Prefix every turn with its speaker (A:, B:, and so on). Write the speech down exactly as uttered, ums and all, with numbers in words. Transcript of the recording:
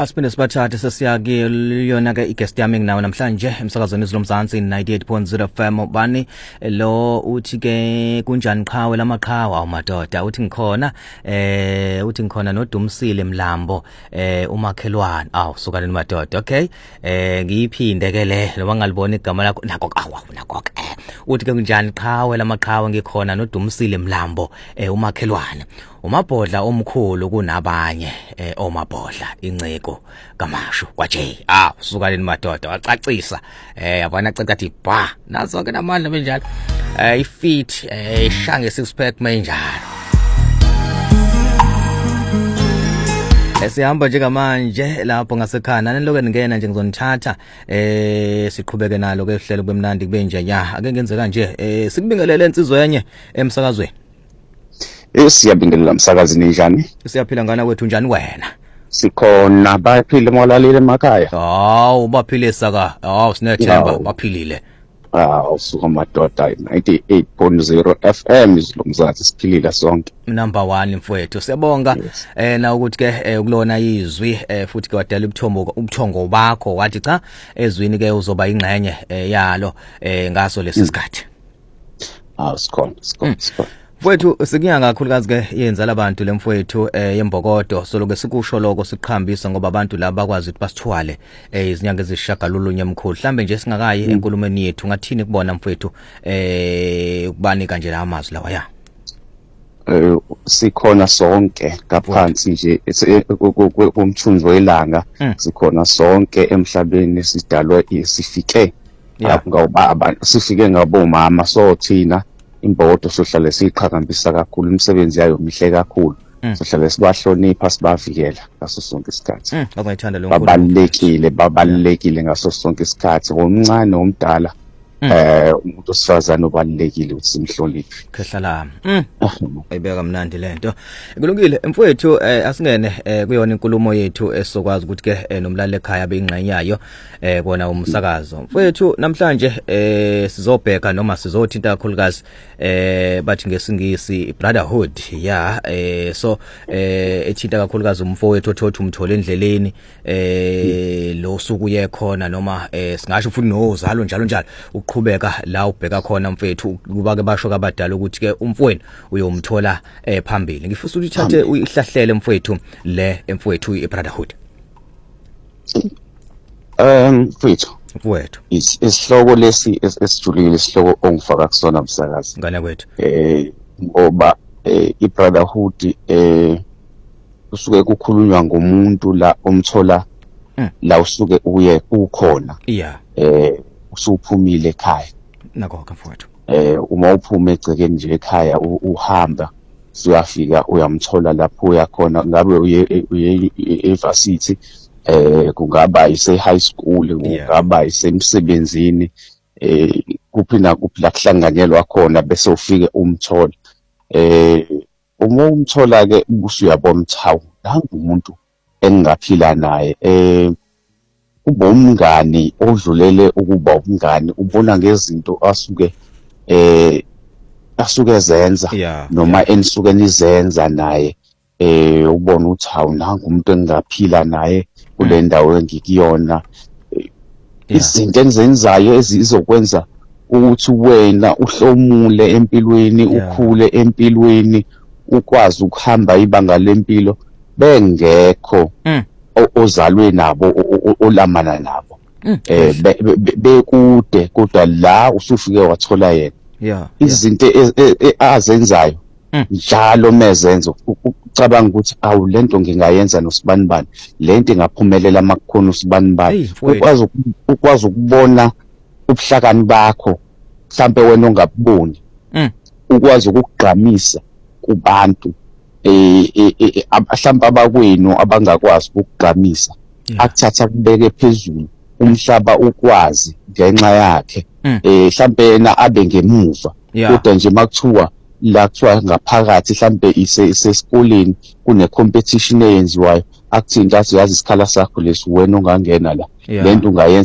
A: Asiphinde sibathathe sesiyake yona ke igest yami nginawe namhlanje emsakazweni zilomzansi ninety-eight point zero F M bani lo uthi ke kunjani qhawe lamaqhawe awumadoda uthi ngikhona eh uthi ngikhona noDumsile Mlambo eh umakhelwane awu sukani madoda okay eh ngiyiphinde ke le loba ngalibona igama lakho nako awu nako eh uthi ke kunjani qhawe lamaqhawe ngikhona noDumsile Mlambo eh umakhelwane umabhodla omkhulu kunabanye eh omabhodla inceko kamashu kwaje ah usukaleni madoda wacacisa eh yabona caca athi ba nazo ke namandla benjalo eh ifit eh ishange six pack menjalo esihamba njengamanje lapho ngasekhaya nani lokho ngena nje ngizonithatha eh siqhubeke nalo ke hlelo bemnandi kube nje ya ake ngenze kanje eh sikubingelele insizwe yenye emsakazweni.
B: Siyabingelela umsakazi ninjani?
A: Siyaphila ngana kwethu njani wena?
B: Sikhona baphile molalile emakhaya.
A: Hawu baphile saka. Hawu sinethemba baphilile.
B: Ah usuka madoda ninety-eight point zero F M izilomzathi siphilile sonke.
A: Number one mfowethu siyabonga eh na ukuthi ke ukulona izwi eh futhi ke wadala ubuthombo ubuthongo bakho wathi cha ezwini ke uzoba ingxenye yalo eh ngaso lesisikhathi.
B: Ah sikhona sikhona sikhona.
A: Mfowethu sikunyanga kakhulukazi ke yenza labantu lemfowethu eh yembokodo soloke sikusho lokho siqhambisa ngoba abantu laba bakwazi ukuthi basithwale eh izinyanga ezishagalulunye emkhulu mhlambe nje singakayi enkulumeni yethu ngathini kubona mfowethu eh ukubanika nje amazwi lawa ya
B: eh sikhona sonke ngaphansi nje kumthunzi welanga sikhona sonke emhlabeni sidalwe sifike ngoba abantu sifike ngabomama so thina imbokodo sohlala siqhakambisa kakhulu imisebenzi yayo mihle kakhulu sohlala sibahlonipha sibavikela ngaso sonke isikhathi
A: ngiyithanda lo nkulumo
B: babalekile babalekile ngaso sonke isikhathi omncane omdala eh umuntu osifazana obalekile ukuthi simhloniphe
A: khehla lami ayibeka mnandi lento kulungile mfowethu asingene kuyona inkulumo yethu esokwazi ukuthi ke nomlaleli ekhaya bengxenye yayo eh kona umsakazo mfowethu namhlanje eh sizobheka noma sizothinta kakhulukazi eh bathi ngesingisi brotherhood ya eh so eh ethinta kakhulukazi umfowethu othothi umthole endleleni eh lo suku yekhona noma eh singasho futhi nozalo njalo njalo uqhubeka la ubheka khona mfethu kuba ke basho kabadala ukuthi ke umfweni uyomthola eh phambili ngifisa ukuthi uthathe uyihlahlele mfethu le emfowethu ibrotherhood
B: um mfethu
A: mfowethu
B: isihloko lesi esijulile isihloko ongifaka kusona msakazi
A: ngane kwethu
B: eh ngoba ibrotherhood eh usuke kukhulunywa ngomuntu la omthola la usuke uye ukhona
A: yeah
B: eh usuphumile ekhaya
A: nako mfowethu
B: eh uma uphuma egcekeni nje ekhaya uhamba siyafika uyamthola lapho uyakhona ngabe uye university eh kungaba ise high school kungaba isemsebenzini eh kuphi na kuphi la kuhlanganyelwa khona bese ufike umthola eh uma umthola ke usuyabona chawu nangu umuntu engaphila naye eh kuba umngani odlulele ukuba umngani ubona ngezinto asuke eh asuke zenza noma enisuke nizenza naye eh ubona ukuthi hawu nangu umuntu engaphila naye kule ndawo engikuyona izinto enzenzayo ezizokwenza ukuthi wena uhlomule empilweni ukhule empilweni ukwazi ukuhamba ibanga lempilo bengekho ozalwe nabo olamana nabo eh bekude kodwa la usufike wathola yena
A: yeah
B: izinto azenzayo njalo mezenzo ucabanga ukuthi awu lento ngingayenza noSibanibani lento ingaphumelela makukho uSibanibani ukwazi ukwazi ukubona ubuhlakani bakho mhlambe wena ongabuboni ukwazi ukugqamisa kubantu eh mhlawumbe abakwenu abangakwazi ukugqamisa akuthatha kubeke phezulu umhlaba ukwazi ngenxa yakhe eh mhlawumbe yena abe ngemuva kodwa nje makuthiwa la kuthiwa ngaphakathi mhlawumbe ise isesikoleni kune competition eyenziwayo akuthi ingathi yazi isikhala sakho lesi wena ungangena la lento ungayenza